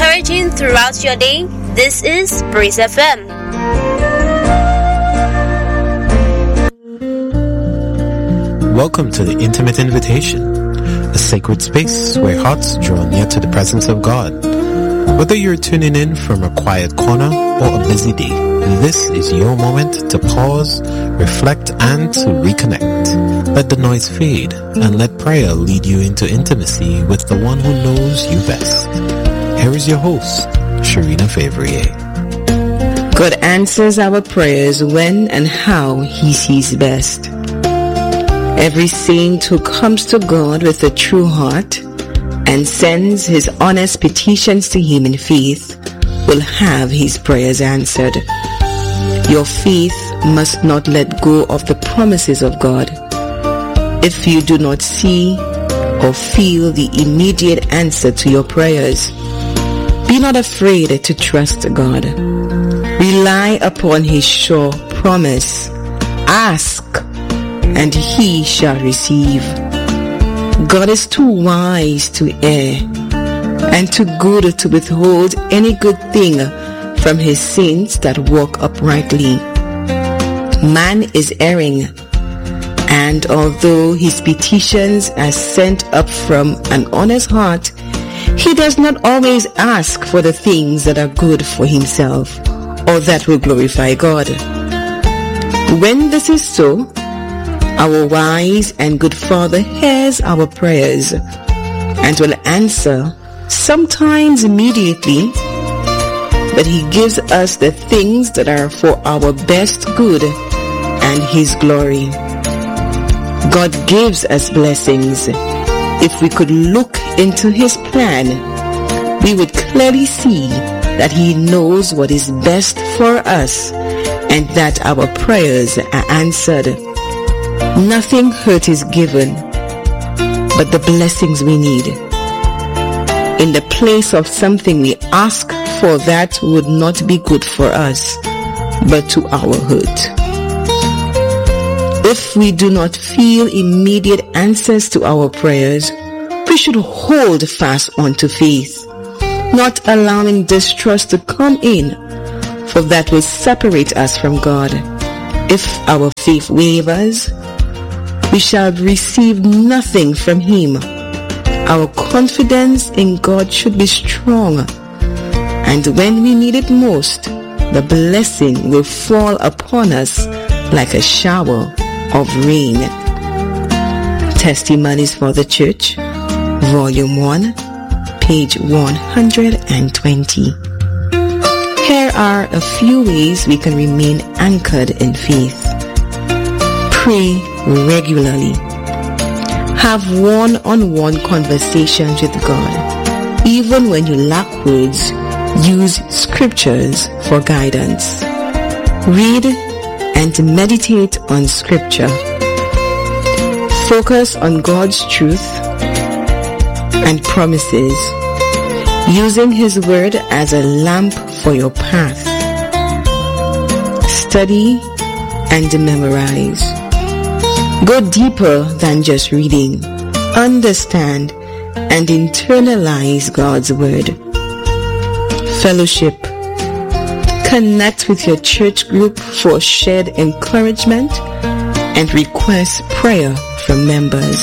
encouraging throughout your day. This is Breeze FM. Welcome to the Intimate Invitation, a sacred space where hearts draw near to the presence of God. Whether you're tuning in from a quiet corner or a busy day, this is your moment to pause, reflect, and to reconnect. Let the noise fade and let prayer lead you into intimacy with the one who knows you best. Here is your host, Sharina Favrier. God answers our prayers when and how He sees best. Every saint who comes to God with a true heart and sends his honest petitions to Him in faith will have his prayers answered. Your faith must not let go of the promises of God. If you do not see or feel the immediate answer to your prayers, be not afraid to trust God. Rely upon His sure promise. Ask, and He shall receive. God is too wise to err, and too good to withhold any good thing from His saints that walk uprightly. Man is erring, and although his petitions are sent up from an honest heart, he does not always ask for the things that are good for himself or that will glorify God. When this is so, our wise and good Father hears our prayers and will answer, sometimes immediately, but He gives us the things that are for our best good and His glory. God gives us blessings. If we could look into His plan, we would clearly see that He knows what is best for us and that our prayers are answered. Nothing hurt is given but the blessings we need. In the place of something we ask for that would not be good for us, but to our hurt. If we do not feel immediate answers to our prayers, we should hold fast onto faith, not allowing distrust to come in, for that will separate us from God. If our faith wavers, we shall receive nothing from Him. Our confidence in God should be strong, and when we need it most, the blessing will fall upon us like a shower of rain. Testimonies for the Church, Volume 1, page 120. Here are a few ways we can remain anchored in faith. Pray regularly. Have one-on-one conversations with God. Even when you lack words, use scriptures for guidance. Read and meditate on scripture. Focus on God's truth and promises, using His word as a lamp for your path. Study and memorize. Go deeper than just reading. Understand and internalize God's word. Fellowship. Connect with your church group for shared encouragement and request prayer from members.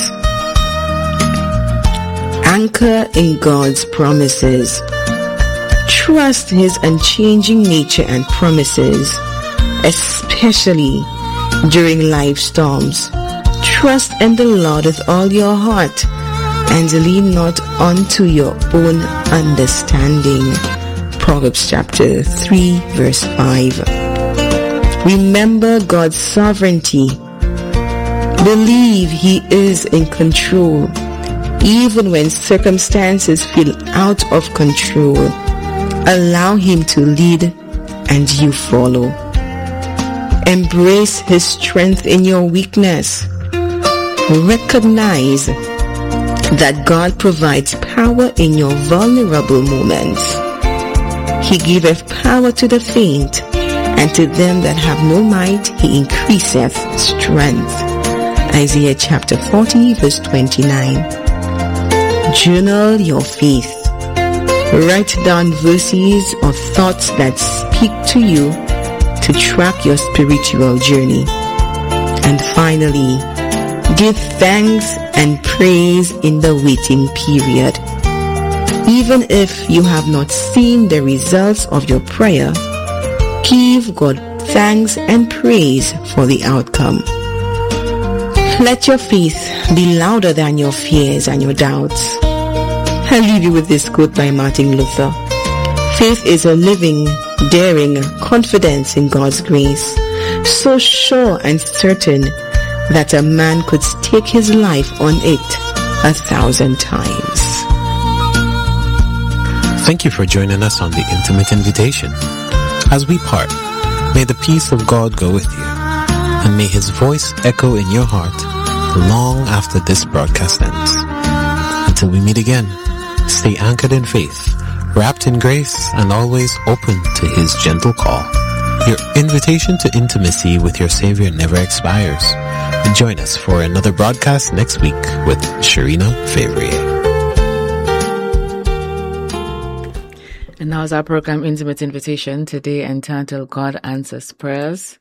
Anchor in God's promises. Trust His unchanging nature and promises, especially during life storms. Trust in the Lord with all your heart and lean not unto your own understanding. Proverbs chapter 3 verse 5. Remember God's sovereignty. Believe He is in control. Even when circumstances feel out of control, allow Him to lead and you follow. Embrace His strength in your weakness. Recognize that God provides power in your vulnerable moments. He giveth power to the faint, and to them that have no might He increaseth strength. Isaiah chapter 40 verse 29. Journal your faith. Write down verses or thoughts that speak to you to track your spiritual journey. And finally, give thanks and praise in the waiting period. Even if you have not seen the results of your prayer, give God thanks and praise for the outcome. Let your faith be louder than your fears and your doubts. I'll leave you with this quote by Martin Luther. Faith is a living, daring confidence in God's grace, so sure and certain that a man could stake his life on it 1,000 times. Thank you for joining us on the Intimate Invitation. As we part, may the peace of God go with you, and may His voice echo in your heart long after this broadcast ends. Until we meet again, stay anchored in faith, wrapped in grace, and always open to His gentle call. Your invitation to intimacy with your Savior never expires. Join us for another broadcast next week with Sharina Favrier. And now is our program Intimate Invitation, today entitled God Answers Prayers.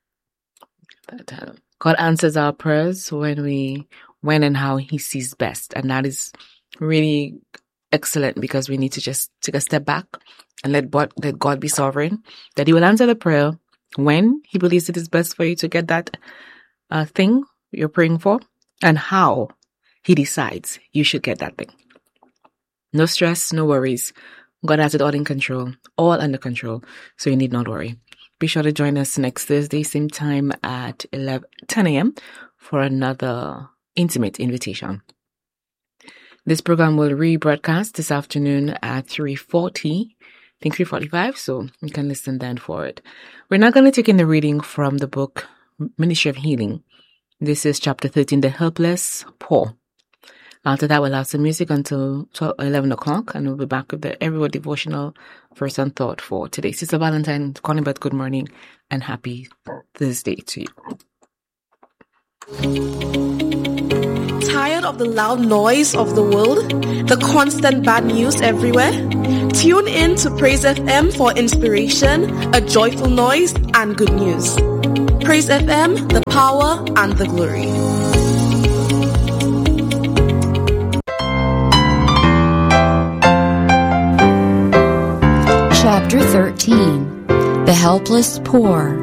God answers our prayers when and how He sees best. And that is really excellent, because we need to just take a step back and let God be sovereign, that He will answer the prayer when He believes it is best for you to get that thing you're praying for, and how He decides you should get that thing. No stress, no worries. God has it all in control, all under control, so you need not worry. Be sure to join us next Thursday, same time at 10 a.m. for another Intimate Invitation. This program will rebroadcast this afternoon at 3:40, I think 3:45, so you can listen then for it. We're now going to take in the reading from the book Ministry of Healing. This is chapter 13, The Helpless Poor. After that, we'll have some music until 11 o'clock, and we'll be back with the Everyone Devotional Verse and Thought for today. Sister Valentine calling back good morning and happy Thursday to you. Tired of the loud noise of the world, the constant bad news everywhere? Tune in to Praise FM for inspiration, a joyful noise, and good news. Praise FM, the power and the glory. Chapter 13, The Helpless Poor.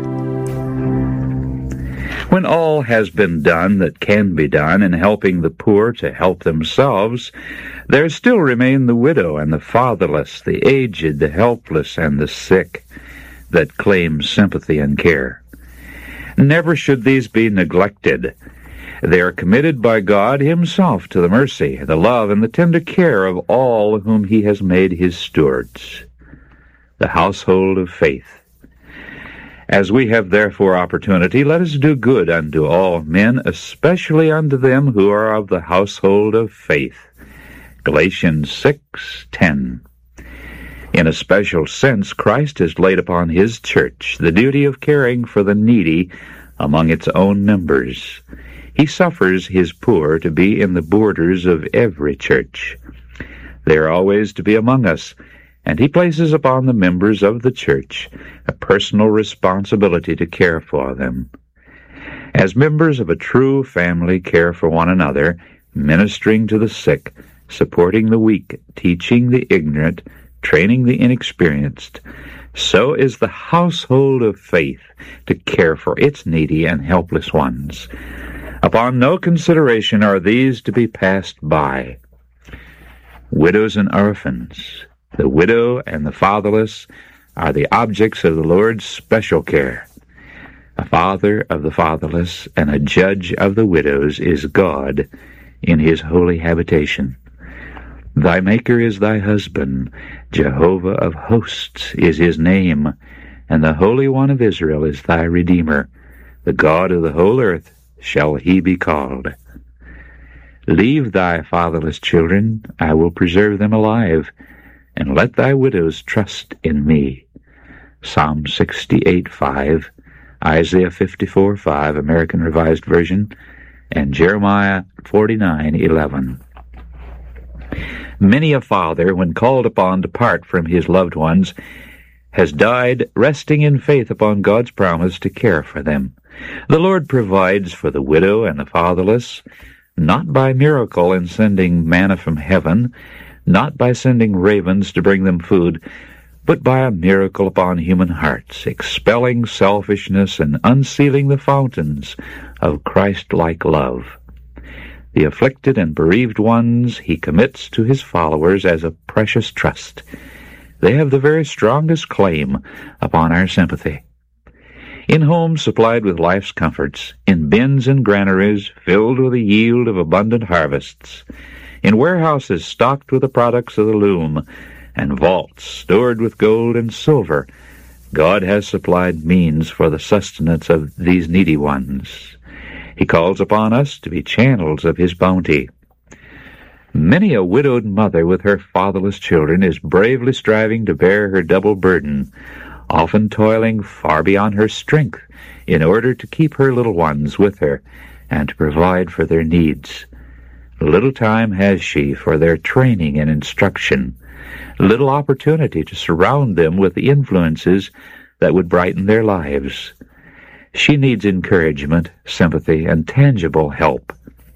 When all has been done that can be done in helping the poor to help themselves, there still remain the widow and the fatherless, the aged, the helpless, and the sick that claim sympathy and care. Never should these be neglected. They are committed by God Himself to the mercy, the love, and the tender care of all whom He has made His stewards. The household of faith. As we have therefore opportunity, let us do good unto all men, especially unto them who are of the household of faith. Galatians 6:10. In a special sense, Christ has laid upon His church the duty of caring for the needy among its own members. He suffers His poor to be in the borders of every church. They are always to be among us, and He places upon the members of the church a personal responsibility to care for them. As members of a true family care for one another, ministering to the sick, supporting the weak, teaching the ignorant, training the inexperienced, so is the household of faith to care for its needy and helpless ones. Upon no consideration are these to be passed by. Widows and orphans, the widow and the fatherless, are the objects of the Lord's special care. A father of the fatherless and a judge of the widows is God in His holy habitation. Thy Maker is thy husband, Jehovah of hosts is His name, and the Holy One of Israel is thy Redeemer. The God of the whole earth shall He be called. Leave thy fatherless children, I will preserve them alive, and let thy widows trust in me. Psalm 68:5, Isaiah 54:5, American Revised Version, and Jeremiah 49:11. Many a father, when called upon to part from his loved ones, has died resting in faith upon God's promise to care for them. The Lord provides for the widow and the fatherless, not by miracle in sending manna from heaven, not by sending ravens to bring them food, but by a miracle upon human hearts, expelling selfishness and unsealing the fountains of Christ-like love. The afflicted and bereaved ones he commits to his followers as a precious trust. They have the very strongest claim upon our sympathy. In homes supplied with life's comforts, in bins and granaries filled with the yield of abundant harvests, in warehouses stocked with the products of the loom, and vaults stored with gold and silver, God has supplied means for the sustenance of these needy ones. He calls upon us to be channels of his bounty. Many a widowed mother with her fatherless children is bravely striving to bear her double burden, often toiling far beyond her strength in order to keep her little ones with her and to provide for their needs. Little time has she for their training and instruction, little opportunity to surround them with the influences that would brighten their lives. She needs encouragement, sympathy, and tangible help.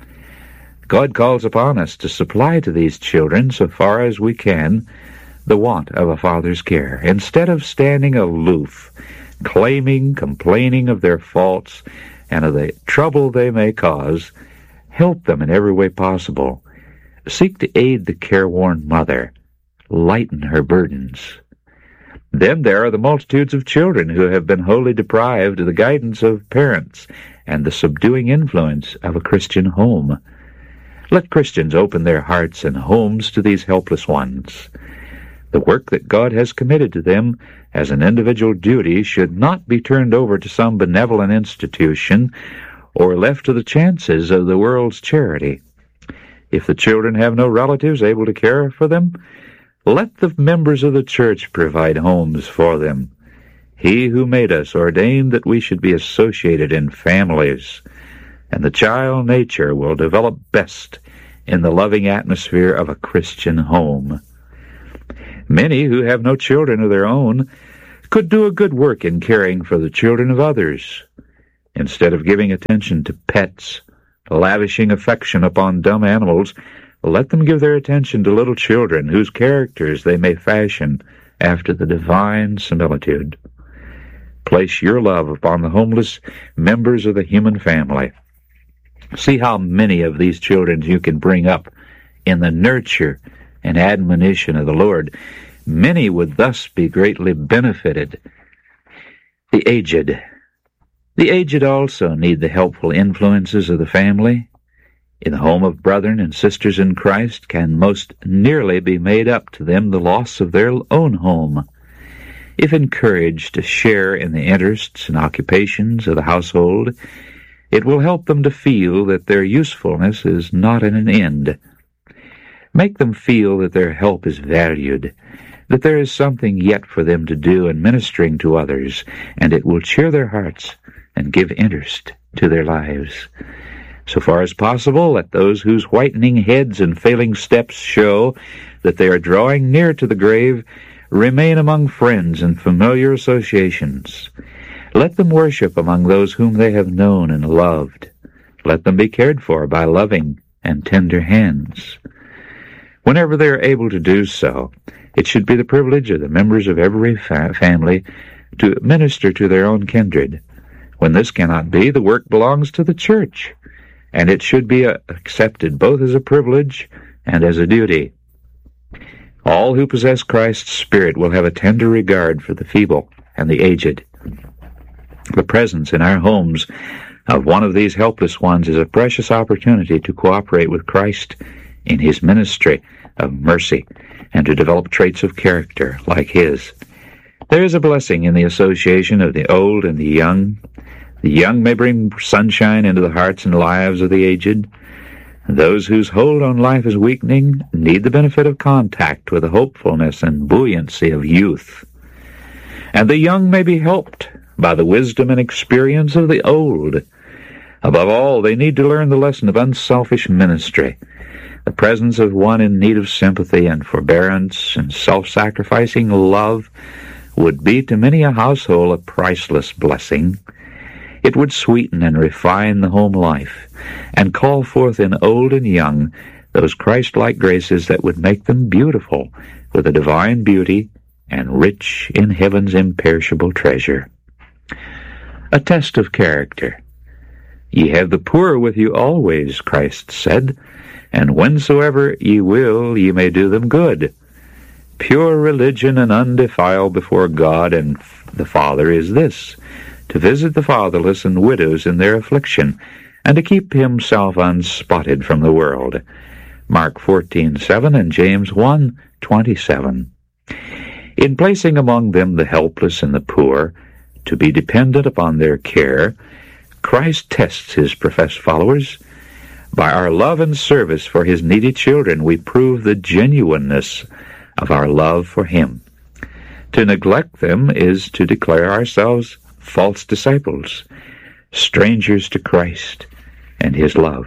God calls upon us to supply to these children, so far as we can, the want of a father's care. Instead of standing aloof, complaining of their faults and of the trouble they may cause, help them in every way possible. Seek to aid the careworn mother. Lighten her burdens. Then there are the multitudes of children who have been wholly deprived of the guidance of parents and the subduing influence of a Christian home. Let Christians open their hearts and homes to these helpless ones. The work that God has committed to them as an individual duty should not be turned over to some benevolent institution or left to the chances of the world's charity. If the children have no relatives able to care for them, let the members of the church provide homes for them. He who made us ordained that we should be associated in families, and the child nature will develop best in the loving atmosphere of a Christian home. Many who have no children of their own could do a good work in caring for the children of others. Instead of giving attention to pets, lavishing affection upon dumb animals, let them give their attention to little children whose characters they may fashion after the divine similitude. Place your love upon the homeless members of the human family. See how many of these children you can bring up in the nurture and admonition of the Lord. Many would thus be greatly benefited. The aged also need the helpful influences of the family. In the home of brethren and sisters in Christ can most nearly be made up to them the loss of their own home. If encouraged to share in the interests and occupations of the household, it will help them to feel that their usefulness is not at an end. Make them feel that their help is valued, that there is something yet for them to do in ministering to others, and it will cheer their hearts and give interest to their lives. So far as possible, let those whose whitening heads and failing steps show that they are drawing near to the grave remain among friends and familiar associations. Let them worship among those whom they have known and loved. Let them be cared for by loving and tender hands. Whenever they are able to do so, it should be the privilege of the members of every family to minister to their own kindred. When this cannot be, the work belongs to the church, and it should be accepted both as a privilege and as a duty. All who possess Christ's Spirit will have a tender regard for the feeble and the aged. The presence in our homes of one of these helpless ones is a precious opportunity to cooperate with Christ in his ministry of mercy and to develop traits of character like his. There is a blessing in the association of the old and the young. The young may bring sunshine into the hearts and lives of the aged. Those whose hold on life is weakening need the benefit of contact with the hopefulness and buoyancy of youth. And the young may be helped by the wisdom and experience of the old. Above all, they need to learn the lesson of unselfish ministry. The presence of one in need of sympathy and forbearance and self-sacrificing love would be to many a household a priceless blessing. It would sweeten and refine the home life and call forth in old and young those Christ-like graces that would make them beautiful with a divine beauty and rich in heaven's imperishable treasure. A test of character. Ye have the poor with you always, Christ said, and whensoever ye will, ye may do them good. Pure religion and undefiled before God and the Father is this, to visit the fatherless and widows in their affliction, and to keep himself unspotted from the world. Mark 14:7 and James 1:27. In placing among them the helpless and the poor, to be dependent upon their care, Christ tests his professed followers. By our love and service for his needy children, we prove the genuineness of our love for him. To neglect them is to declare ourselves false disciples, strangers to Christ and his love.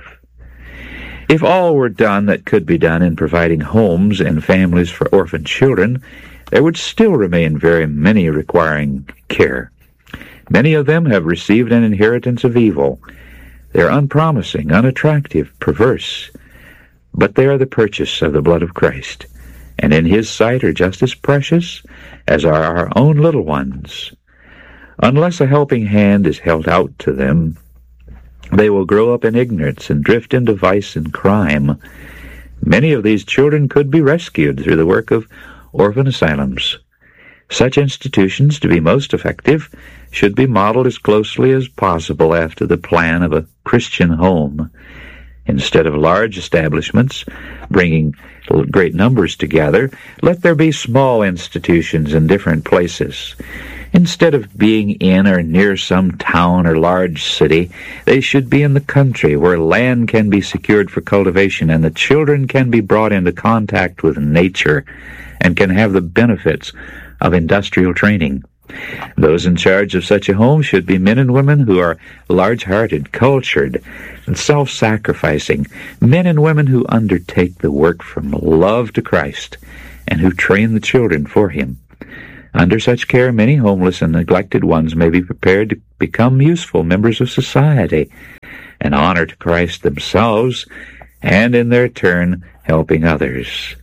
If all were done that could be done in providing homes and families for orphan children, there would still remain very many requiring care. Many of them have received an inheritance of evil. They are unpromising, unattractive, perverse, but they are the purchase of the blood of Christ, and in his sight are just as precious as are our own little ones. Unless a helping hand is held out to them, they will grow up in ignorance and drift into vice and crime. Many of these children could be rescued through the work of orphan asylums. Such institutions, to be most effective, should be modeled as closely as possible after the plan of a Christian home. Instead of large establishments bringing great numbers together, let there be small institutions in different places. Instead of being in or near some town or large city, they should be in the country where land can be secured for cultivation and the children can be brought into contact with nature and can have the benefits of industrial training. Those in charge of such a home should be men and women who are large-hearted, cultured, and self-sacrificing, men and women who undertake the work from love to Christ and who train the children for him. Under such care, many homeless and neglected ones may be prepared to become useful members of society, an honor to Christ themselves, and in their turn, helping others.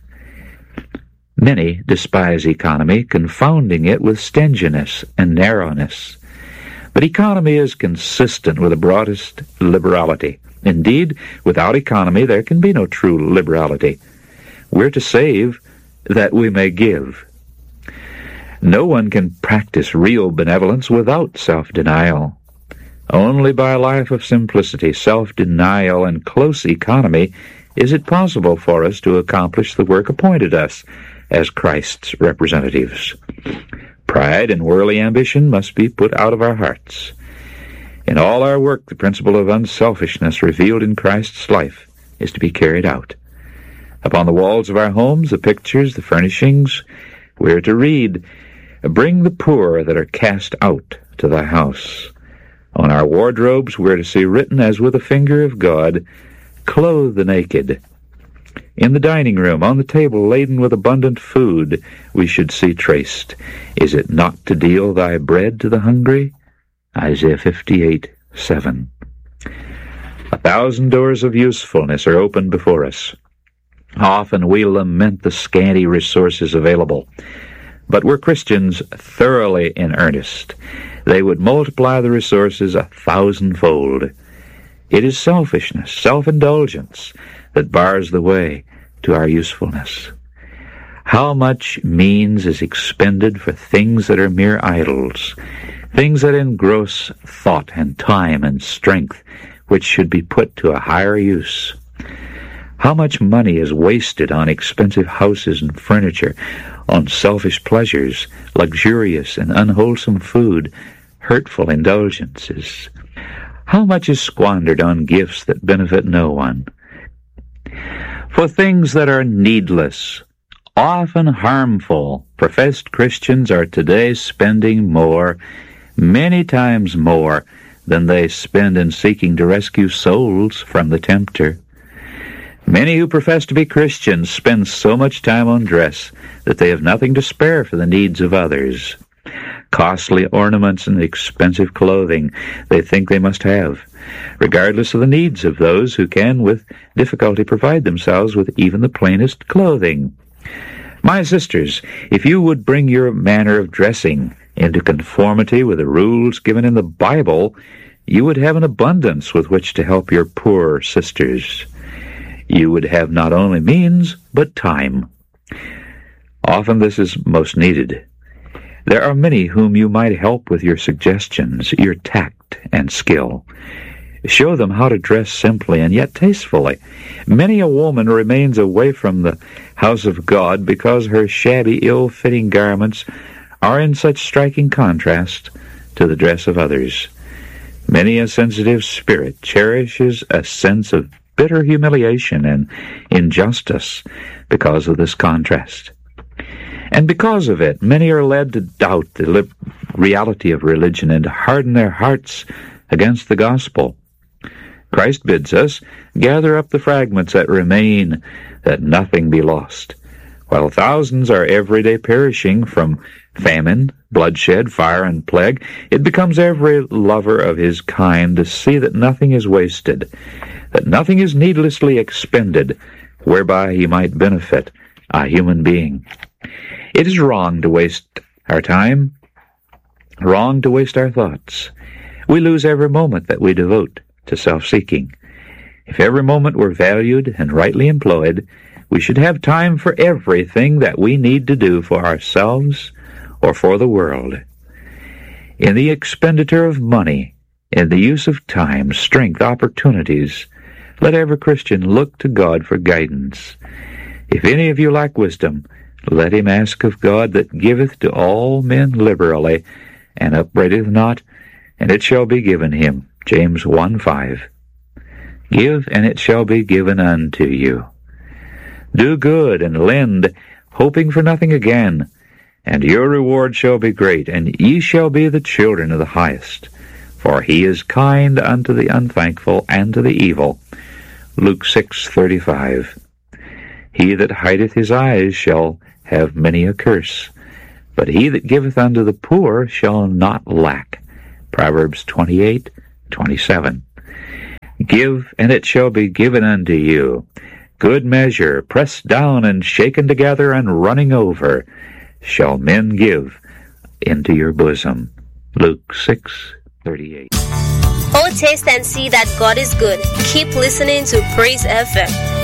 Many despise economy, confounding it with stinginess and narrowness. But economy is consistent with the broadest liberality. Indeed, without economy, there can be no true liberality. We're to save that we may give. No one can practice real benevolence without self-denial. Only by a life of simplicity, self-denial, and close economy is it possible for us to accomplish the work appointed us as Christ's representatives. Pride and worldly ambition must be put out of our hearts. In all our work, the principle of unselfishness revealed in Christ's life is to be carried out. Upon the walls of our homes, the pictures, the furnishings, we are to read, "Bring the poor that are cast out to thy house." On our wardrobes, we are to see written as with a finger of God, "Clothe the naked." In the dining room, on the table laden with abundant food, we should see traced, "Is it not to deal thy bread to the hungry?" Isaiah 58:7. 1,000 doors of usefulness are open before us. Often we lament the scanty resources available, but were Christians thoroughly in earnest, they would multiply the resources 1,000-fold. It is selfishness, self-indulgence, that bars the way to our usefulness. How much means is expended for things that are mere idols, things that engross thought and time and strength, which should be put to a higher use. How much money is wasted on expensive houses and furniture, on selfish pleasures, luxurious and unwholesome food, hurtful indulgences. How much is squandered on gifts that benefit no one. For things that are needless, often harmful, professed Christians are today spending more, many times more, than they spend in seeking to rescue souls from the tempter. Many who profess to be Christians spend so much time on dress that they have nothing to spare for the needs of others. Costly ornaments and expensive clothing they think they must have, regardless of the needs of those who can with difficulty provide themselves with even the plainest clothing. My sisters, if you would bring your manner of dressing into conformity with the rules given in the Bible, you would have an abundance with which to help your poor sisters. You would have not only means, but time. Often this is most needed. There are many whom you might help with your suggestions, your tact and skill. Show them how to dress simply and yet tastefully. Many a woman remains away from the house of God because her shabby, ill-fitting garments are in such striking contrast to the dress of others. Many a sensitive spirit cherishes a sense of bitter humiliation and injustice because of this contrast. And because of it, many are led to doubt the reality of religion and to harden their hearts against the gospel. Christ bids us gather up the fragments that remain, that nothing be lost. While thousands are every day perishing from famine, bloodshed, fire, and plague, it becomes every lover of his kind to see that nothing is wasted, that nothing is needlessly expended, whereby he might benefit a human being. It is wrong to waste our time, wrong to waste our thoughts. We lose every moment that we devote to self-seeking. If every moment were valued and rightly employed, we should have time for everything that we need to do for ourselves or for the world. In the expenditure of money, in the use of time, strength, opportunities, let every Christian look to God for guidance. If any of you lack wisdom, let him ask of God that giveth to all men liberally, and upbraideth not, and it shall be given him. James 1:5. Give, and it shall be given unto you. Do good, and lend, hoping for nothing again, and your reward shall be great, and ye shall be the children of the highest. For he is kind unto the unthankful and to the evil. Luke 6:35. He that hideth his eyes shall have many a curse, but he that giveth unto the poor shall not lack. Proverbs 28:27. Give, and it shall be given unto you. Good measure, pressed down and shaken together and running over, shall men give into your bosom. Luke 6:38. Oh, taste and see that God is good. Keep listening to Praise FM.